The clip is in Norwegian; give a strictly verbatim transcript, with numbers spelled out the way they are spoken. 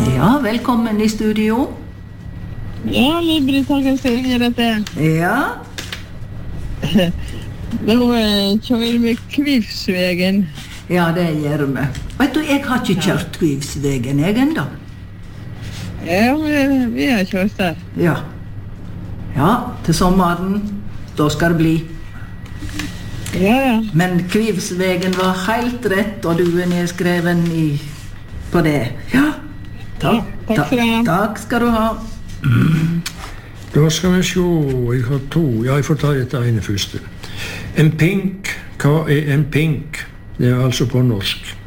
Ja, velkommen i studio. Ja, Libri Torkelsen ringer dette. Ja. Nå eh, kjører vi Kvivsvegen. Ja, det gjør vi. Vet du, jeg har ikke kjørt Kvivsvegen, jeg enda. Ja, vi, vi har kjørt der. Ja. Ja, til sommeren, da skal det bli. Ja, ja. Men Kvivsvegen var helt rett, og du er nedskreven i, på det. Ja, takk, Ja, takk skal du ha. Takk skal du ha. Da skal vi se, jeg har to. Ja, jeg får ta dette ene første. En pink, hva er en pink? Det er altså på norsk.